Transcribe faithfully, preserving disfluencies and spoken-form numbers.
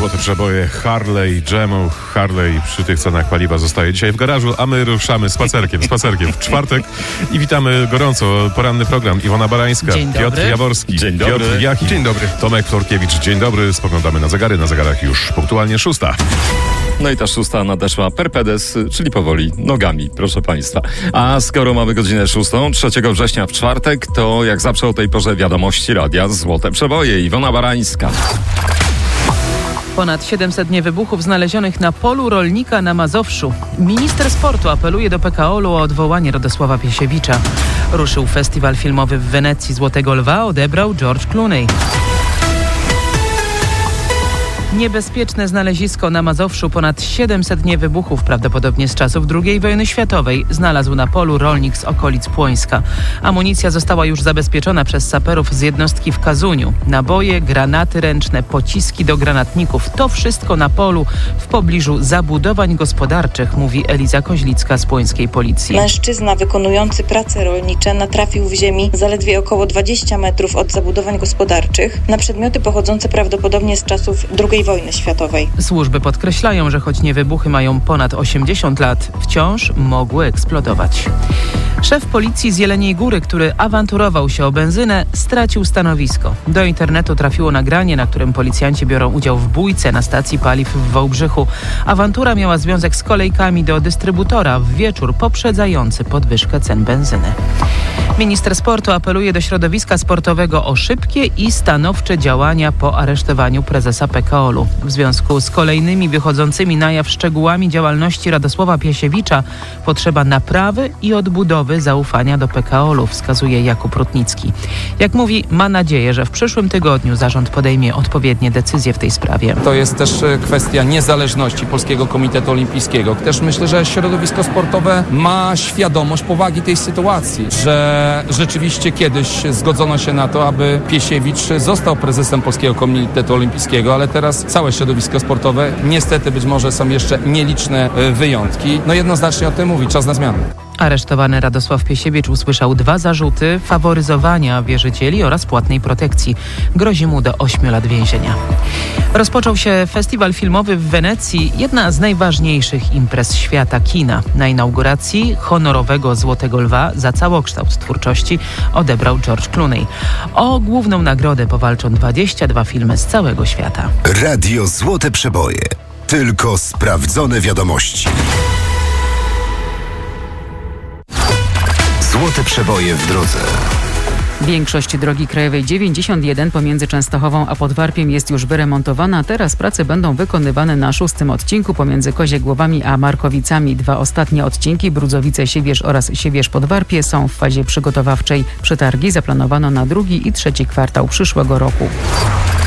Złote przeboje Harley, Dżemu. Harley przy tych cenach paliwa zostaje dzisiaj w garażu, a my ruszamy spacerkiem, spacerkiem w czwartek i witamy gorąco. Poranny program. Iwona Barańska, Dzień Piotr dobry. Jaworski, Dzień dobry. Piotr Jaki, Dzień dobry. Tomek Florkiewicz. Dzień dobry. Spoglądamy na zegary. Na zegarach już punktualnie szósta. No i ta szósta nadeszła per pedes, czyli powoli nogami, proszę Państwa. A skoro mamy godzinę szóstą, trzeciego września w czwartek, to jak zawsze o tej porze wiadomości radia Złote Przeboje. Iwona Barańska. Ponad siedemset niewybuchów znalezionych na polu rolnika na Mazowszu. Minister sportu apeluje do P K O L u o odwołanie Radosława Piesiewicza. Ruszył festiwal filmowy w Wenecji. Złotego Lwa odebrał George Clooney. Niebezpieczne znalezisko na Mazowszu. Ponad siedemset niewybuchów, prawdopodobnie z czasów drugiej wojny światowej, znalazł na polu rolnik z okolic Płońska. Amunicja została już zabezpieczona przez saperów z jednostki w Kazuniu. Naboje, granaty ręczne, pociski do granatników. To wszystko na polu w pobliżu zabudowań gospodarczych, mówi Eliza Koźlicka z płońskiej policji. Mężczyzna wykonujący prace rolnicze natrafił w ziemi zaledwie około dwadzieścia metrów od zabudowań gospodarczych na przedmioty pochodzące prawdopodobnie z czasów drugiej wojny światowej. Służby podkreślają, że choć niewybuchy mają ponad osiemdziesiąt lat, wciąż mogły eksplodować. Szef policji z Jeleniej Góry, który awanturował się o benzynę, stracił stanowisko. Do internetu trafiło nagranie, na którym policjanci biorą udział w bójce na stacji paliw w Wałbrzychu. Awantura miała związek z kolejkami do dystrybutora w wieczór poprzedzający podwyżkę cen benzyny. Minister sportu apeluje do środowiska sportowego o szybkie i stanowcze działania po aresztowaniu prezesa P K O L u. W związku z kolejnymi wychodzącymi na jaw szczegółami działalności Radosława Piesiewicza potrzeba naprawy i odbudowy zaufania do P K O L u, wskazuje Jakub Rutnicki. Jak mówi, ma nadzieję, że w przyszłym tygodniu zarząd podejmie odpowiednie decyzje w tej sprawie. To jest też kwestia niezależności Polskiego Komitetu Olimpijskiego. Też myślę, że środowisko sportowe ma świadomość powagi tej sytuacji, że rzeczywiście kiedyś zgodzono się na to, aby Piesiewicz został prezesem Polskiego Komitetu Olimpijskiego, ale teraz całe środowisko sportowe, niestety być może są jeszcze nieliczne wyjątki. No jednoznacznie o tym mówi, czas na zmianę. Aresztowany Radosław Piesiewicz usłyszał dwa zarzuty faworyzowania wierzycieli oraz płatnej protekcji. Grozi mu do ośmiu lat więzienia. Rozpoczął się festiwal filmowy w Wenecji, jedna z najważniejszych imprez świata kina. Na inauguracji honorowego Złotego Lwa za całokształt twórczości odebrał George Clooney. O główną nagrodę powalczą dwadzieścia dwa filmy z całego świata. Radio Złote Przeboje. Tylko sprawdzone wiadomości. Złote przeboje w drodze. Większość drogi krajowej dziewięćdziesiąt jeden pomiędzy Częstochową a Podwarpiem jest już wyremontowana. Teraz prace będą wykonywane na szóstym odcinku pomiędzy Koziegłowami a Markowicami. Dwa ostatnie odcinki, Brudzowice-Siewierz oraz Siewierz-Podwarpie, są w fazie przygotowawczej. Przetargi zaplanowano na drugi i trzeci kwartał przyszłego roku.